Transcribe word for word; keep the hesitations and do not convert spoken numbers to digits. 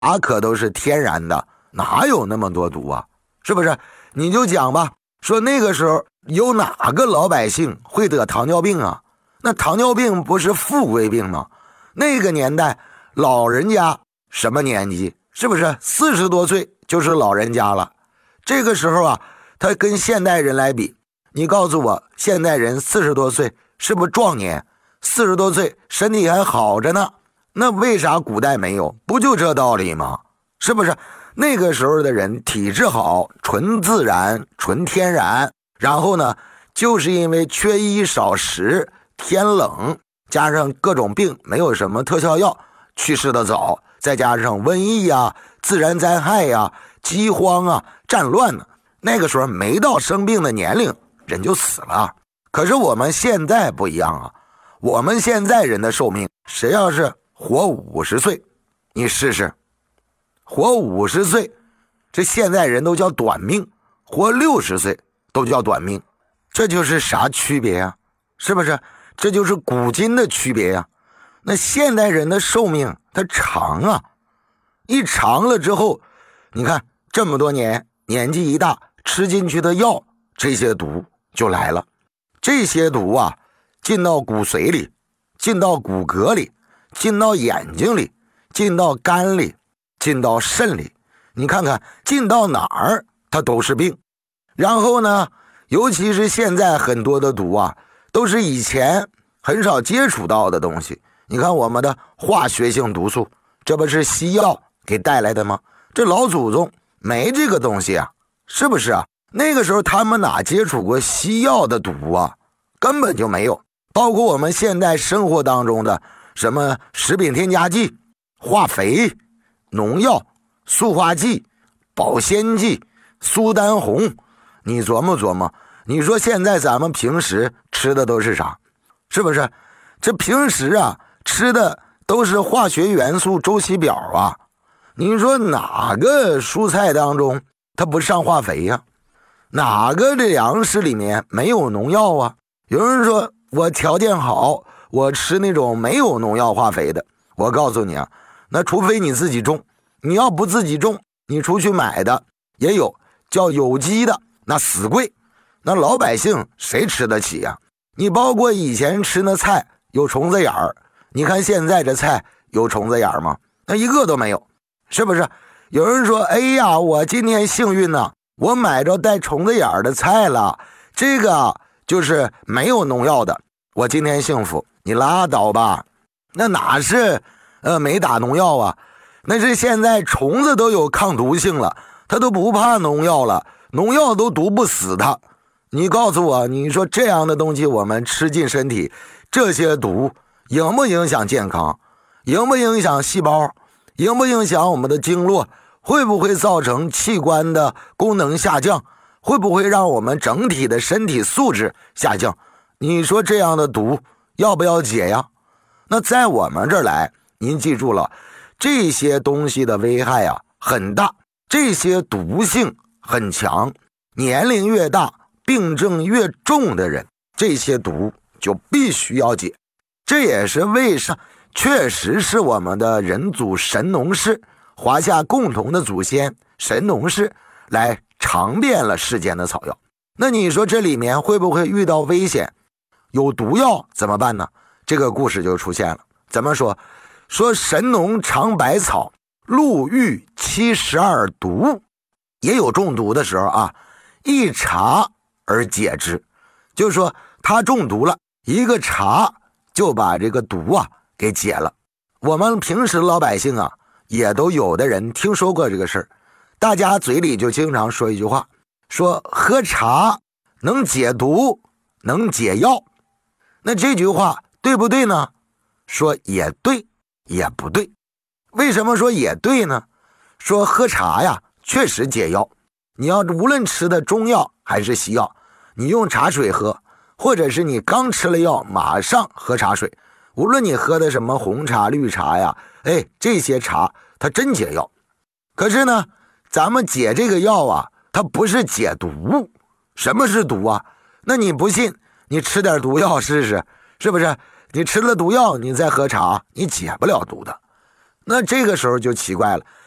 可都是天然的，哪有那么多毒啊？是不是？你就讲吧，说那个时候有哪个老百姓会得糖尿病啊？那糖尿病不是富贵病吗？那个年代老人家什么年纪？是不是四十多岁就是老人家了？这个时候啊，他跟现代人来比，你告诉我，现代人四十多岁是不是壮年？四十多岁身体还好着呢，那为啥古代没有？不就这道理吗？是不是？那个时候的人体质好，纯自然，纯天然，然后呢，就是因为缺衣少食，天冷，加上各种病没有什么特效药，去世的早，再加上瘟疫呀、自然灾害呀、饥荒啊、战乱呢，那个时候没到生病的年龄，人就死了。可是我们现在不一样啊，我们现在人的寿命，谁要是活五十岁，你试试，活五十岁，这现在人都叫短命，活六十岁都叫短命，这就是啥区别啊？是不是？这就是古今的区别啊。那现代人的寿命它长啊，一长了之后，你看这么多年，年纪一大，吃进去的药，这些毒就来了。这些毒啊，进到骨髓里，进到骨骼里，进到眼睛里，进到肝里，进到肾里，你看看进到哪儿它都是病。然后呢，尤其是现在很多的毒啊，都是以前很少接触到的东西。你看我们的化学性毒素，这不是西药给带来的吗？这老祖宗没这个东西啊，是不是啊？那个时候他们哪接触过西药的毒啊？根本就没有。包括我们现在生活当中的什么食品添加剂、化肥、农药、塑化剂、保鲜剂、苏丹红，你琢磨琢磨，你说现在咱们平时吃的都是啥？是不是？这平时啊吃的都是化学元素周期表啊，你说哪个蔬菜当中它不上化肥呀、啊？哪个这粮食里面没有农药啊？有人说我条件好，我吃那种没有农药化肥的，我告诉你啊，那除非你自己种，你要不自己种，你出去买的也有叫有机的，那死贵，那老百姓谁吃得起呀、啊？你包括以前吃那菜有虫子眼儿，你看现在这菜有虫子眼儿吗？那一个都没有，是不是？有人说，哎呀，我今天幸运呢，我买着带虫子眼儿的菜了，这个就是没有农药的，我今天幸福。你拉倒吧，那哪是呃没打农药啊？那是现在虫子都有抗毒性了，它都不怕农药了，农药都毒不死它。你告诉我，你说这样的东西我们吃进身体，这些毒影不影响健康？影不影响细胞？影不影响我们的经络？会不会造成器官的功能下降？会不会让我们整体的身体素质下降？你说这样的毒要不要解呀？那在我们这儿来，您记住了，这些东西的危害啊很大，这些毒性很强，年龄越大，病症越重的人，这些毒就必须要解。这也是为啥确实是我们的人祖神农氏，华夏共同的祖先神农氏来尝遍了世间的草药。那你说这里面会不会遇到危险？有毒药怎么办呢？这个故事就出现了。怎么说？说神农尝百草，路遇七十二毒，也有中毒的时候啊，一茶而解之，就是说他中毒了，一个茶就把这个毒啊给解了。我们平时老百姓啊，也都有的人听说过这个事儿，大家嘴里就经常说一句话，说喝茶能解毒，能解药。那这句话对不对呢？说也对，也不对。为什么说也对呢？说喝茶呀，确实解药。你要无论吃的中药还是西药，你用茶水喝，或者是你刚吃了药马上喝茶水，无论你喝的什么红茶绿茶呀，哎，这些茶它真解药。可是呢，咱们解这个药啊，它不是解毒。什么是毒啊？那你不信，你吃点毒药试试，是不是？你吃了毒药你再喝茶，你解不了毒的。那这个时候就奇怪了，